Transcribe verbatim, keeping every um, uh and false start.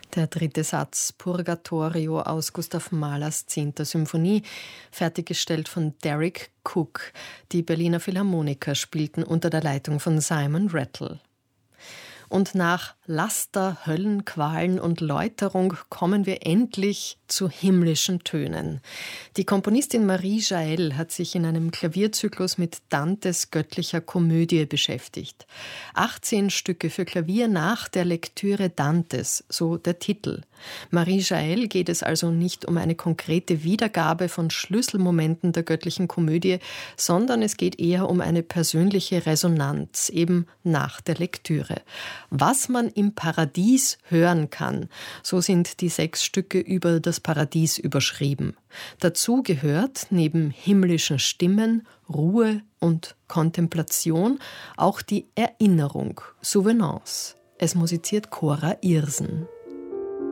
Der dritte Satz, Purgatorio aus Gustav Mahlers zehnter Symphonie, fertiggestellt von Derek Cook. Die Berliner Philharmoniker spielten unter der Leitung von Simon Rattle. Und nach Laster, Höllenqualen und Läuterung kommen wir endlich zu himmlischen Tönen. Die Komponistin Marie Jaell hat sich in einem Klavierzyklus mit Dantes göttlicher Komödie beschäftigt. achtzehn Stücke für Klavier nach der Lektüre Dantes, so der Titel. Marie Jaell geht es also nicht um eine konkrete Wiedergabe von Schlüsselmomenten der göttlichen Komödie, sondern es geht eher um eine persönliche Resonanz, eben nach der Lektüre. Was man im Paradies hören kann, so sind die sechs Stücke über das Paradies überschrieben. Dazu gehört neben himmlischen Stimmen, Ruhe und Kontemplation auch die Erinnerung, Souvenance. Es musiziert Cora Irsen.